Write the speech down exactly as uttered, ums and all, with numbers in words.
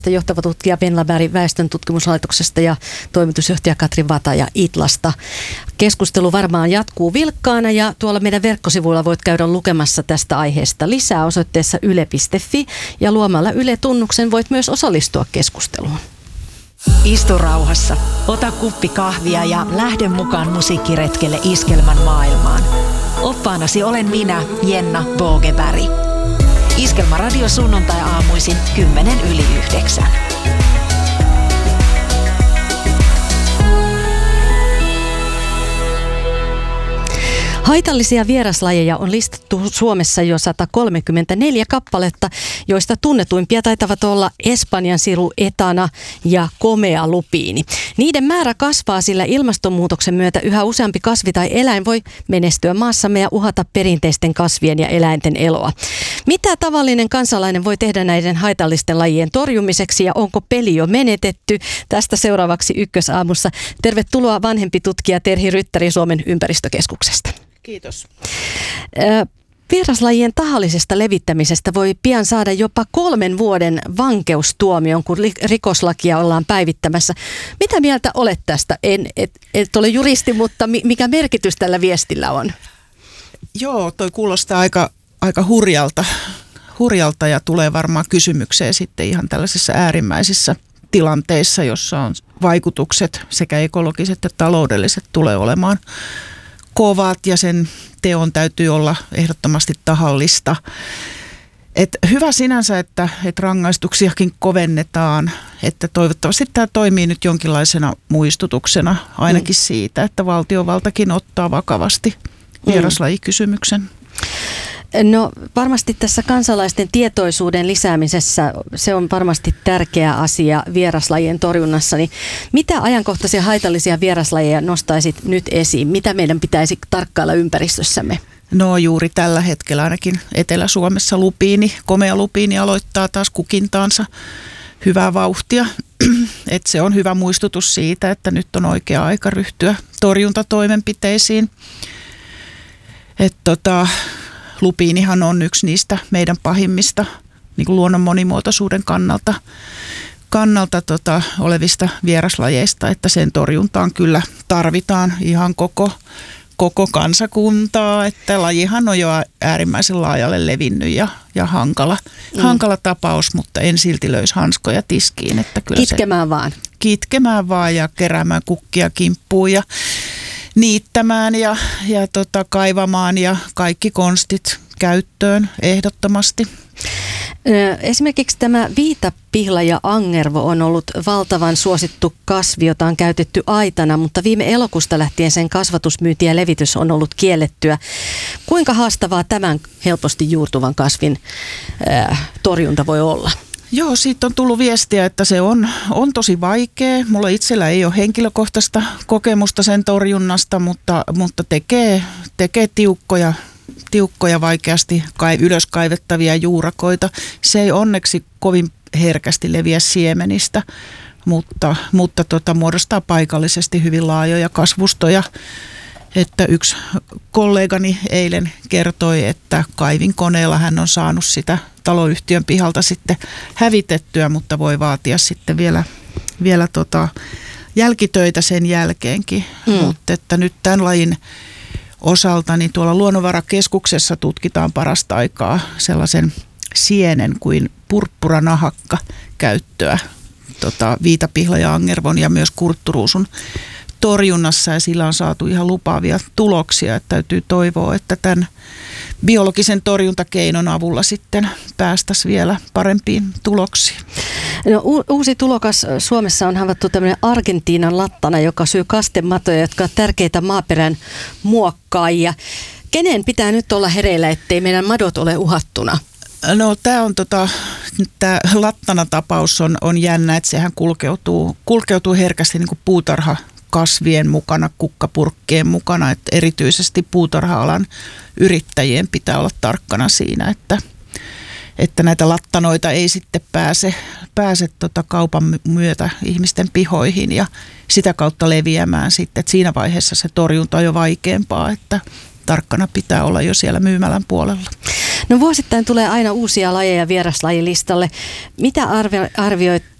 Johtava tutkija Venla Berg väestön tutkimuslaitoksesta ja toimitusjohtaja Katri Vataja Itlasta. Keskustelu varmaan jatkuu vilkkaana ja tuolla meidän verkkosivuilla voit käydä lukemassa tästä aiheesta lisää osoitteessa yle piste fi ja luomalla Yle-tunnuksen voit myös osallistua keskusteluun. Istu rauhassa, ota kuppi kahvia ja lähde mukaan musiikkiretkelle Iskelmän maailmaan. Oppaanasi olen minä, Jenna Bogeberg. Iskelmä radio sunnuntai-aamuisin kymmenen yli yhdeksän. Haitallisia vieraslajeja on listattu Suomessa jo sata kolmekymmentäneljä kappaletta, joista tunnetuimpia taitavat olla Espanjan siru etana ja komea lupiini. Niiden määrä kasvaa, sillä ilmastonmuutoksen myötä yhä useampi kasvi tai eläin voi menestyä maassamme ja uhata perinteisten kasvien ja eläinten eloa. Mitä tavallinen kansalainen voi tehdä näiden haitallisten lajien torjumiseksi ja onko peli jo menetetty? Tästä seuraavaksi Ykkösaamussa. Tervetuloa vanhempi tutkija Terhi Ryttäri Suomen ympäristökeskuksesta. Kiitos. Vieraslajien tahallisesta levittämisestä voi pian saada jopa kolmen vuoden vankeustuomion, kun rikoslakia ollaan päivittämässä. Mitä mieltä olet tästä? En, et, et ole juristi, mutta mikä merkitys tällä viestillä on? Joo, toi kuulostaa aika, aika hurjalta, hurjalta ja tulee varmaan kysymykseen sitten ihan tällaisissa äärimmäisissä tilanteissa, jossa on vaikutukset sekä ekologiset että taloudelliset tulee olemaan kovat ja sen teon täytyy olla ehdottomasti tahallista. Et hyvä sinänsä, että, että rangaistuksiakin kovennetaan, että toivottavasti tämä toimii nyt jonkinlaisena muistutuksena ainakin mm. siitä, että valtiovaltakin ottaa vakavasti vieraslajikysymyksen. No varmasti tässä kansalaisten tietoisuuden lisäämisessä se on varmasti tärkeä asia vieraslajien torjunnassa. Niin mitä ajankohtaisia haitallisia vieraslajeja nostaisit nyt esiin? Mitä meidän pitäisi tarkkailla ympäristössämme? No juuri tällä hetkellä ainakin Etelä-Suomessa lupiini, komea lupiini aloittaa taas kukintaansa hyvää vauhtia. Et se on hyvä muistutus siitä, että nyt on oikea aika ryhtyä torjuntatoimenpiteisiin. Että tota... Lupiinihan on yksi niistä meidän pahimmista niin kuin luonnon monimuotoisuuden kannalta, kannalta tota, olevista vieraslajeista, että sen torjuntaan kyllä tarvitaan ihan koko, koko kansakuntaa, että lajihan on jo äärimmäisen laajalle levinnyt ja, ja hankala, mm. hankala tapaus, mutta en silti löisi hanskoja tiskiin. Että kyllä kitkemään se, vaan. Kitkemään vaan ja keräämään kukkia kimppuun ja niittämään ja, ja tota, kaivamaan ja kaikki konstit käyttöön ehdottomasti. Esimerkiksi tämä viitapihla ja angervo on ollut valtavan suosittu kasvi, jota on käytetty aitana, mutta viime elokuusta lähtien sen kasvatusmyynti ja levitys on ollut kiellettyä. Kuinka haastavaa tämän helposti juurtuvan kasvin äh, torjunta voi olla? Joo, siitä on tullut viestiä, että se on, on tosi vaikea. Mulla itsellä ei ole henkilökohtaista kokemusta sen torjunnasta, mutta, mutta tekee, tekee tiukkoja, tiukkoja vaikeasti kai, ylöskaivettavia juurakoita. Se ei onneksi kovin herkästi leviä siemenistä, mutta, mutta tota, muodostaa paikallisesti hyvin laajoja kasvustoja. Että yksi kollegani eilen kertoi, että kaivinkoneella hän on saanut sitä taloyhtiön pihalta sitten hävitettyä, mutta voi vaatia sitten vielä, vielä tota jälkitöitä sen jälkeenkin. Mm. Mutta että nyt tämän lajin osalta niin tuolla Luonnonvarakeskuksessa tutkitaan parasta aikaa sellaisen sienen kuin purppuranahakka käyttöä tota, viitapihla ja angervon ja myös kurtturuusun torjunnassa ja sillä on saatu ihan lupaavia tuloksia, että täytyy toivoa, että tämän biologisen torjuntakeinon avulla sitten päästäisiin vielä parempiin tuloksiin. No, u- uusi tulokas Suomessa on havaittu tämmöinen Argentiinan lattana, joka syö kastematoja, jotka ovat tärkeitä maaperän muokkaajia. Kenen pitää nyt olla hereillä, ettei meidän madot ole uhattuna? No tämä on tota, tämä lattana-tapaus on, on jännä, että sehän kulkeutuu, kulkeutuu herkästi niin kuin puutarha kasvien mukana, kukkapurkkien mukana, että erityisesti puutarha-alan yrittäjien pitää olla tarkkana siinä, että, että näitä lattanoita ei sitten pääse, pääse tota kaupan myötä ihmisten pihoihin ja sitä kautta leviämään sitten, että siinä vaiheessa se torjunta on jo vaikeampaa, että tarkkana pitää olla jo siellä myymälän puolella. No vuosittain tulee aina uusia lajeja vieraslajilistalle. Mitä arvioit